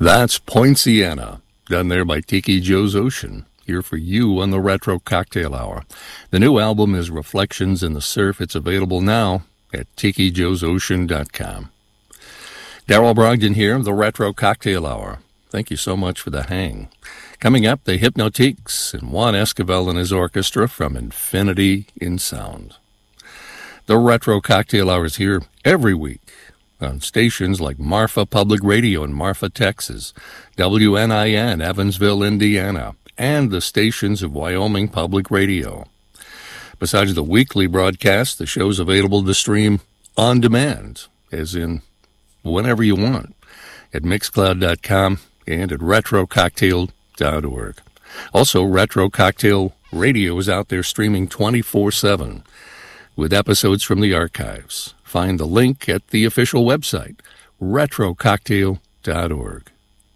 That's Poinciana, done there by Tiki Joe's Ocean, here for you on the Retro Cocktail Hour. The new album is Reflections in the Surf. It's available now at TikiJoesOcean.com. Darryl Brogdon here, the Retro Cocktail Hour. Thank you so much for the hang. Coming up, the Hypnotiques and Juan Esquivel and his orchestra from Infinity in Sound. The Retro Cocktail Hour is here every week on stations like Marfa Public Radio in Marfa, Texas, WNIN, Evansville, Indiana, and the stations of Wyoming Public Radio. Besides the weekly broadcast, the show's available to stream on demand, as in whenever you want, at Mixcloud.com and at RetroCocktail.org. Also, Retro Cocktail Radio is out there streaming 24/7 with episodes from the archives. Find the link at the official website, RetroCocktail.org.